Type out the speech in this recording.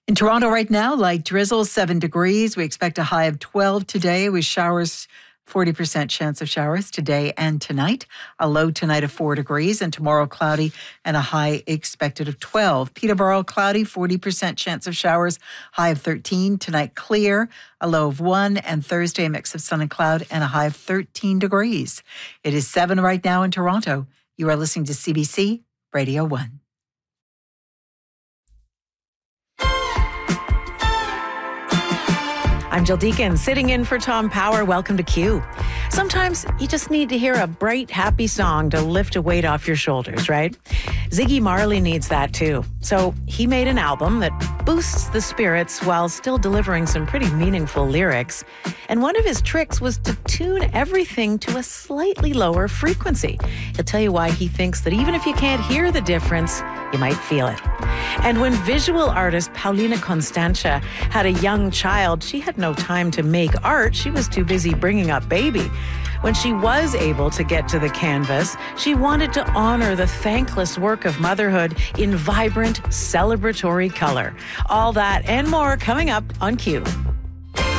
In Toronto right now, light drizzle, 7 degrees. We expect a high of 12 today with showers, 40% chance of showers today and tonight. A low tonight of 4 degrees, and tomorrow cloudy and a high expected of 12. Peterborough cloudy, 40% chance of showers, high of 13. Tonight clear, a low of 1, and Thursday a mix of sun and cloud and a high of 13 degrees. It is 7 right now in Toronto. You are listening to CBC Radio 1. I'm Jill Deacon, sitting in for Tom Power. Welcome to Q. Sometimes you just need to hear a bright, happy song to lift a weight off your shoulders, right? Ziggy Marley needs that too. So he made an album that boosts the spirits while still delivering some pretty meaningful lyrics. And one of his tricks was to tune everything to a slightly lower frequency. He'll tell you why he thinks that even if you can't hear the difference, you might feel it. And when visual artist Paulina Constantia had a young child, she had no time to make art. She was too busy bringing up baby. When she was able to get to the canvas, she wanted to honor the thankless work of motherhood in vibrant, celebratory color. All that and more coming up on Q.